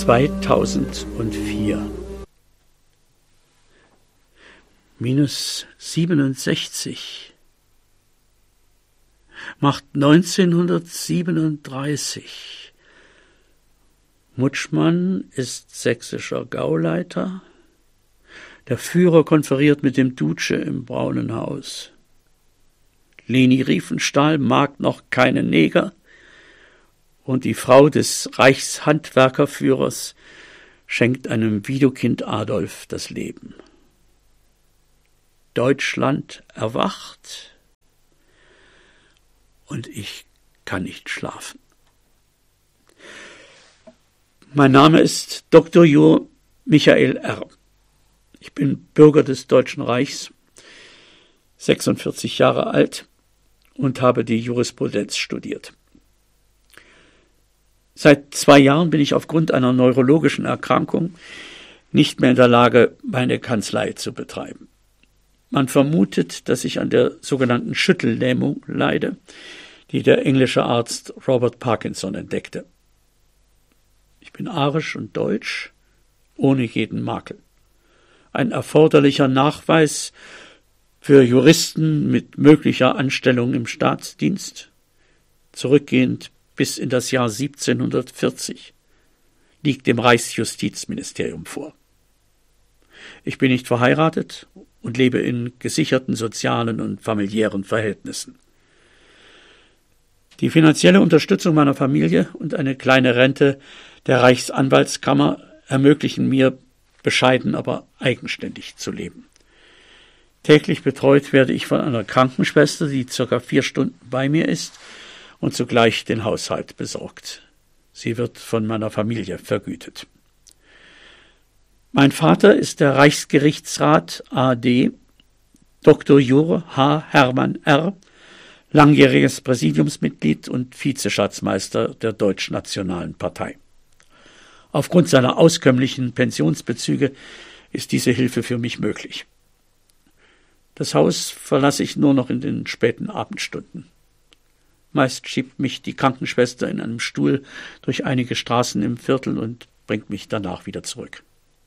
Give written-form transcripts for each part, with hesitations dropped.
2004. Minus 67 macht 1937. Mutschmann ist sächsischer Gauleiter. Der Führer konferiert mit dem Duce im Braunen Haus. Leni Riefenstahl mag noch keine Neger. Und die Frau des Reichshandwerkerführers schenkt einem Widukind Adolf das Leben. Deutschland erwacht und ich kann nicht schlafen. Mein Name ist Dr. jur. Michael R. Ich bin Bürger des Deutschen Reichs, 46 Jahre alt und habe die Jurisprudenz studiert. Seit 2 Jahren bin ich aufgrund einer neurologischen Erkrankung nicht mehr in der Lage, meine Kanzlei zu betreiben. Man vermutet, dass ich an der sogenannten Schüttellähmung leide, die der englische Arzt Robert Parkinson entdeckte. Ich bin arisch und deutsch, ohne jeden Makel. Ein erforderlicher Nachweis für Juristen mit möglicher Anstellung im Staatsdienst, zurückgehend bis in das Jahr 1740, liegt dem Reichsjustizministerium vor. Ich bin nicht verheiratet und lebe in gesicherten sozialen und familiären Verhältnissen. Die finanzielle Unterstützung meiner Familie und eine kleine Rente der Reichsanwaltskammer ermöglichen mir, bescheiden, aber eigenständig zu leben. Täglich betreut werde ich von einer Krankenschwester, die ca. 4 Stunden bei mir ist und zugleich den Haushalt besorgt. Sie wird von meiner Familie vergütet. Mein Vater ist der Reichsgerichtsrat AD, Dr. jur. H. Hermann R., langjähriges Präsidiumsmitglied und Vizeschatzmeister der Deutschnationalen Partei. Aufgrund seiner auskömmlichen Pensionsbezüge ist diese Hilfe für mich möglich. Das Haus verlasse ich nur noch in den späten Abendstunden. Meist schiebt mich die Krankenschwester in einem Stuhl durch einige Straßen im Viertel und bringt mich danach wieder zurück.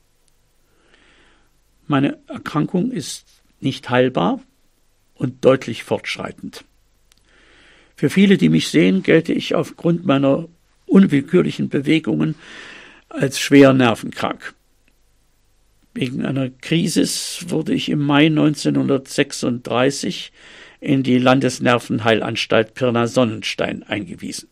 Meine Erkrankung ist nicht heilbar und deutlich fortschreitend. Für viele, die mich sehen, gelte ich aufgrund meiner unwillkürlichen Bewegungen als schwer nervenkrank. Wegen einer Krisis wurde ich im Mai 1936 in die Landesnervenheilanstalt Pirna-Sonnenstein eingewiesen.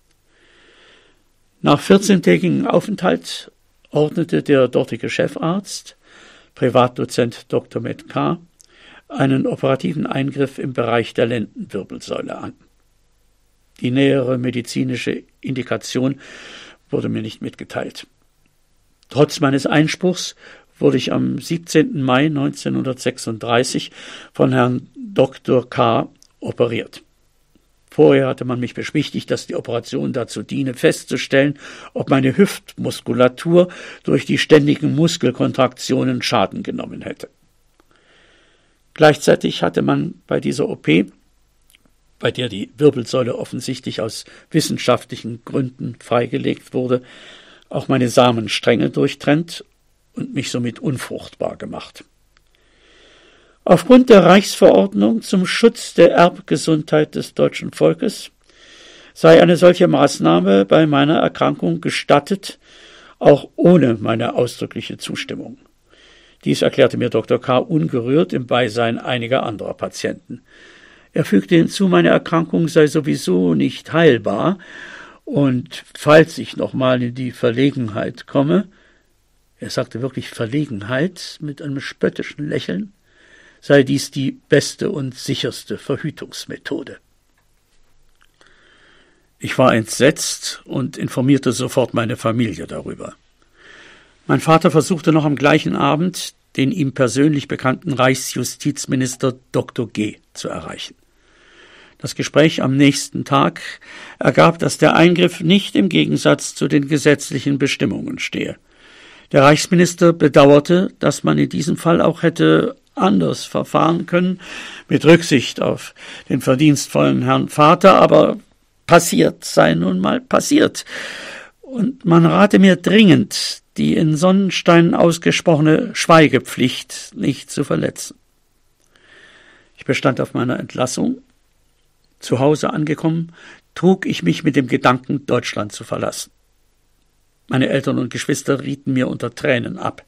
Nach 14-tägigem Aufenthalt ordnete der dortige Chefarzt, Privatdozent Dr. Med K., einen operativen Eingriff im Bereich der Lendenwirbelsäule an. Die nähere medizinische Indikation wurde mir nicht mitgeteilt. Trotz meines Einspruchs wurde ich am 17. Mai 1936 von Herrn Dr. K. operiert. Vorher hatte man mich beschwichtigt, dass die Operation dazu diene, festzustellen, ob meine Hüftmuskulatur durch die ständigen Muskelkontraktionen Schaden genommen hätte. Gleichzeitig hatte man bei dieser OP, bei der die Wirbelsäule offensichtlich aus wissenschaftlichen Gründen freigelegt wurde, auch meine Samenstränge durchtrennt und mich somit unfruchtbar gemacht. Aufgrund der Reichsverordnung zum Schutz der Erbgesundheit des deutschen Volkes sei eine solche Maßnahme bei meiner Erkrankung gestattet, auch ohne meine ausdrückliche Zustimmung. Dies erklärte mir Dr. K. ungerührt im Beisein einiger anderer Patienten. Er fügte hinzu, meine Erkrankung sei sowieso nicht heilbar und falls ich nochmal in die Verlegenheit komme, er sagte wirklich Verlegenheit mit einem spöttischen Lächeln, sei dies die beste und sicherste Verhütungsmethode. Ich war entsetzt und informierte sofort meine Familie darüber. Mein Vater versuchte noch am gleichen Abend, den ihm persönlich bekannten Reichsjustizminister Dr. G. zu erreichen. Das Gespräch am nächsten Tag ergab, dass der Eingriff nicht im Gegensatz zu den gesetzlichen Bestimmungen stehe. Der Reichsminister bedauerte, dass man in diesem Fall auch hätte anders verfahren können, mit Rücksicht auf den verdienstvollen Herrn Vater, aber passiert sei nun mal passiert. und man rate mir dringend, die in Sonnenstein ausgesprochene Schweigepflicht nicht zu verletzen. Ich bestand auf meiner Entlassung. Zu Hause angekommen, trug ich mich mit dem Gedanken, Deutschland zu verlassen. Meine Eltern und Geschwister rieten mir unter Tränen ab.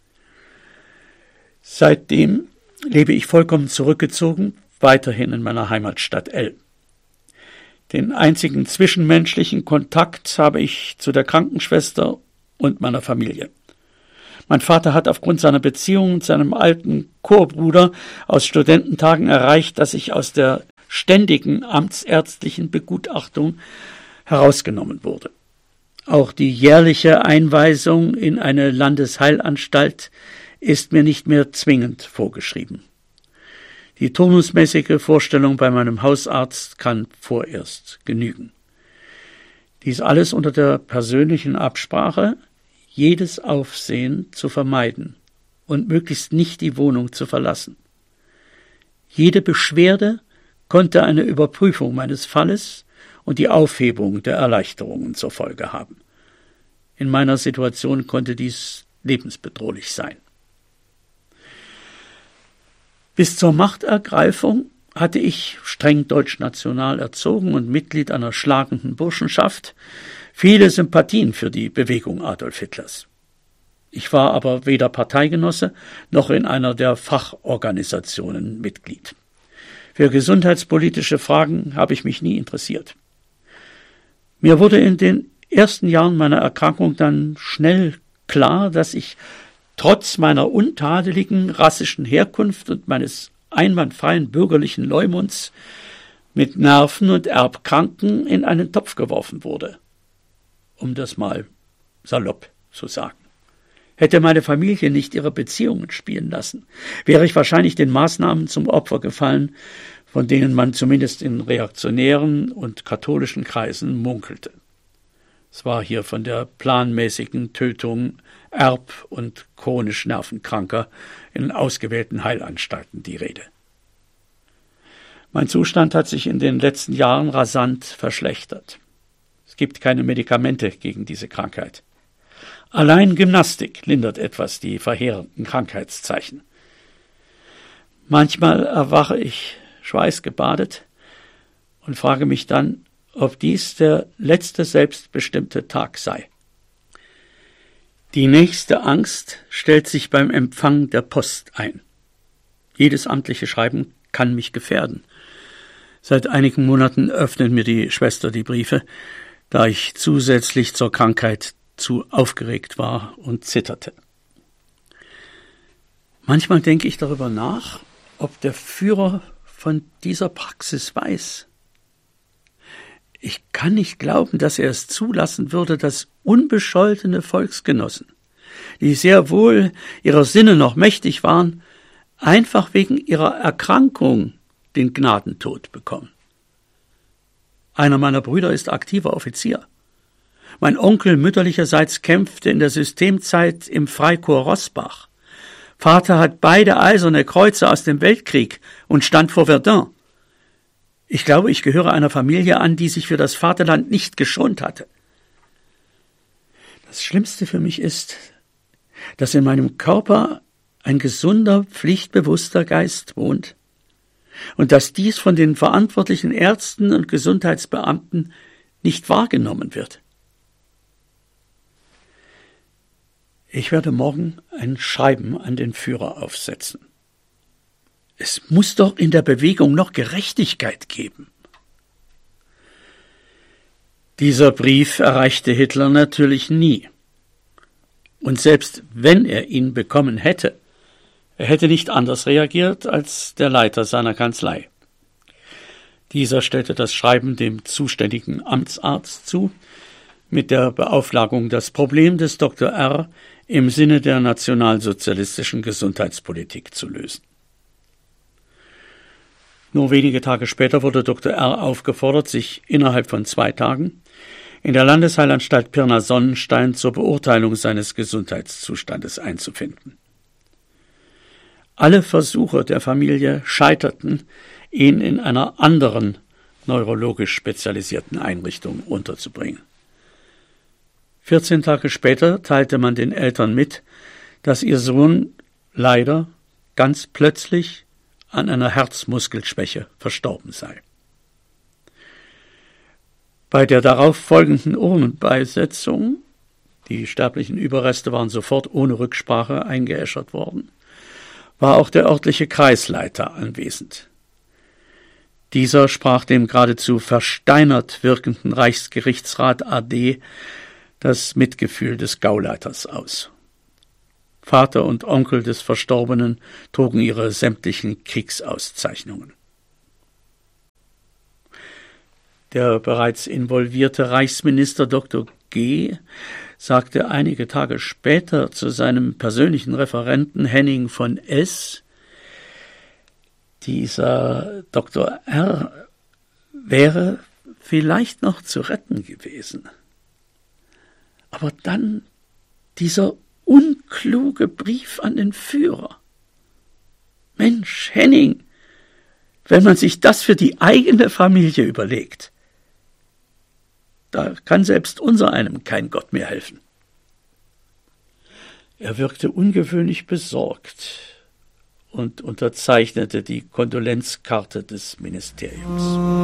Seitdem lebe ich vollkommen zurückgezogen, weiterhin in meiner Heimatstadt L. Den einzigen zwischenmenschlichen Kontakt habe ich zu der Krankenschwester und meiner Familie. Mein Vater hat aufgrund seiner Beziehung mit seinem alten Chorbruder aus Studententagen erreicht, dass ich aus der ständigen amtsärztlichen Begutachtung herausgenommen wurde. Auch die jährliche Einweisung in eine Landesheilanstalt ist mir nicht mehr zwingend vorgeschrieben. Die turnusmäßige Vorstellung bei meinem Hausarzt kann vorerst genügen. Dies alles unter der persönlichen Absprache, jedes Aufsehen zu vermeiden und möglichst nicht die Wohnung zu verlassen. Jede Beschwerde konnte eine Überprüfung meines Falles und die Aufhebung der Erleichterungen zur Folge haben. In meiner Situation konnte dies lebensbedrohlich sein. Bis zur Machtergreifung hatte ich, streng deutschnational erzogen und Mitglied einer schlagenden Burschenschaft, viele Sympathien für die Bewegung Adolf Hitlers. Ich war aber weder Parteigenosse noch in einer der Fachorganisationen Mitglied. Für gesundheitspolitische Fragen habe ich mich nie interessiert. Mir wurde in den ersten Jahren meiner Erkrankung dann schnell klar, dass ich trotz meiner untadeligen rassischen Herkunft und meines einwandfreien bürgerlichen Leumunds mit Nerven- und Erbkranken in einen Topf geworfen wurde, um das mal salopp zu sagen. Hätte meine Familie nicht ihre Beziehungen spielen lassen, wäre ich wahrscheinlich den Maßnahmen zum Opfer gefallen, von denen man zumindest in reaktionären und katholischen Kreisen munkelte. Es war hier von der planmäßigen Tötung erb- und chronisch Nervenkranker in ausgewählten Heilanstalten die Rede. Mein Zustand hat sich in den letzten Jahren rasant verschlechtert. Es gibt keine Medikamente gegen diese Krankheit. Allein Gymnastik lindert etwas die verheerenden Krankheitszeichen. Manchmal erwache ich schweißgebadet und frage mich dann, ob dies der letzte selbstbestimmte Tag sei. Die nächste Angst stellt sich beim Empfang der Post ein. Jedes amtliche Schreiben kann mich gefährden. Seit einigen Monaten öffnet mir die Schwester die Briefe, da ich zusätzlich zur Krankheit zu aufgeregt war und zitterte. Manchmal denke ich darüber nach, ob der Führer von dieser Praxis weiß. Ich kann nicht glauben, dass er es zulassen würde, dass unbescholtene Volksgenossen, die sehr wohl ihrer Sinne noch mächtig waren, einfach wegen ihrer Erkrankung den Gnadentod bekommen. Einer meiner Brüder ist aktiver Offizier. Mein Onkel mütterlicherseits kämpfte in der Systemzeit im Freikorps Rossbach. Vater hat beide eiserne Kreuze aus dem Weltkrieg und stand vor Verdun. Ich glaube, ich gehöre einer Familie an, die sich für das Vaterland nicht geschont hatte. Das Schlimmste für mich ist, dass in meinem Körper ein gesunder, pflichtbewusster Geist wohnt und dass dies von den verantwortlichen Ärzten und Gesundheitsbeamten nicht wahrgenommen wird. Ich werde morgen ein Schreiben an den Führer aufsetzen. Es muss doch in der Bewegung noch Gerechtigkeit geben. Dieser Brief erreichte Hitler natürlich nie. Und selbst wenn er ihn bekommen hätte, er hätte nicht anders reagiert als der Leiter seiner Kanzlei. Dieser stellte das Schreiben dem zuständigen Amtsarzt zu, mit der Beauflagung, das Problem des Dr. R. im Sinne der nationalsozialistischen Gesundheitspolitik zu lösen. Nur wenige Tage später wurde Dr. R. aufgefordert, sich innerhalb von 2 Tagen in der Landesheilanstalt Pirna-Sonnenstein zur Beurteilung seines Gesundheitszustandes einzufinden. Alle Versuche der Familie scheiterten, ihn in einer anderen neurologisch spezialisierten Einrichtung unterzubringen. 14 Tage später teilte man den Eltern mit, dass ihr Sohn leider ganz plötzlich an einer Herzmuskelschwäche verstorben sei. Bei der darauf folgenden Urnenbeisetzung, die sterblichen Überreste waren sofort ohne Rücksprache eingeäschert worden, war auch der örtliche Kreisleiter anwesend. Dieser sprach dem geradezu versteinert wirkenden Reichsgerichtsrat AD das Mitgefühl des Gauleiters aus. Vater und Onkel des Verstorbenen trugen ihre sämtlichen Kriegsauszeichnungen. Der bereits involvierte Reichsminister Dr. G. sagte einige Tage später zu seinem persönlichen Referenten Henning von S., dieser Dr. R. wäre vielleicht noch zu retten gewesen. Aber dann dieser unkluge Brief an den Führer. Mensch, Henning, wenn man sich das für die eigene Familie überlegt, da kann selbst unsereinem kein Gott mehr helfen. Er wirkte ungewöhnlich besorgt und unterzeichnete die Kondolenzkarte des Ministeriums.